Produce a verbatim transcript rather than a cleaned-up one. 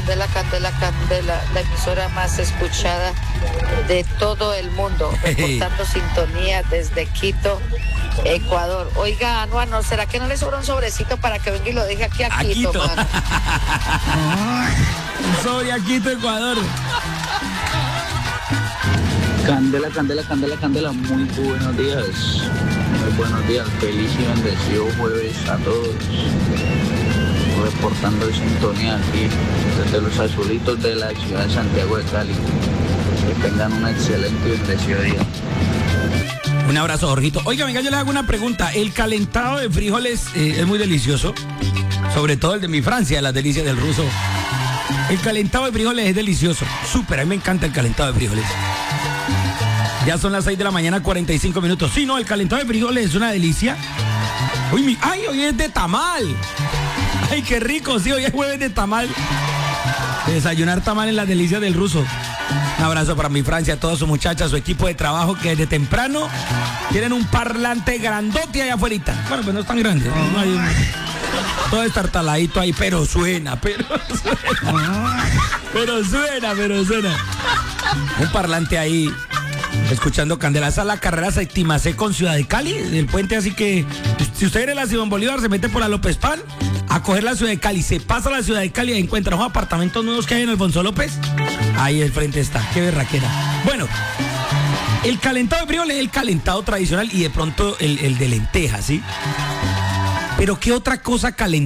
Candela, Candela, Candela, la emisora más escuchada de todo el mundo, reportando sintonía desde Quito, Ecuador. Oiga, Anuano, ¿será que no le sobra un sobrecito para que venga y lo deje aquí a, a Quito, Quito. mano? Un sobre a Quito, Ecuador. Candela, Candela, Candela, Candela, muy buenos días. Muy buenos días, feliz y bendecido jueves a todos. Reportando en sintonía aquí desde los azulitos de la ciudad de Santiago de Cali. Que tengan un excelente y bendecido día. Un abrazo, Jorgito. Oiga, venga, yo les hago una pregunta. El calentado de frijoles eh, es muy delicioso. Sobre todo el de mi Francia, las delicias del ruso. El calentado de frijoles es delicioso. Súper, a mí me encanta el calentado de frijoles. Ya son las seis de la mañana, cuarenta y cinco minutos. Sí, no, el calentado de frijoles es una delicia. Uy, mi, ay, hoy es de tamal. Ay, qué rico, sí, hoy es jueves de tamal. Desayunar tamal en las delicias del ruso. Un abrazo para mi Francia, a todas sus muchachas, su equipo de trabajo que desde temprano tienen un parlante grandote allá afuera. Bueno, pues no es tan grande. No, no hay un... Todo estartaladito ahí, pero suena, pero suena. Pero suena, pero suena. Un parlante ahí, escuchando Candela. Esa es la carrera séptima C con Ciudad de Cali, del puente, así que si usted viene a la Simón Bolívar, se mete por la López Pan a coger la Ciudad de Cali, se pasa a la Ciudad de Cali y encuentra unos apartamentos nuevos que hay en Alfonso López. Ahí al frente está, qué berraquera. Bueno, el calentado de frijoles es el calentado tradicional y de pronto el, el de lentejas, ¿sí? Pero ¿qué otra cosa calentada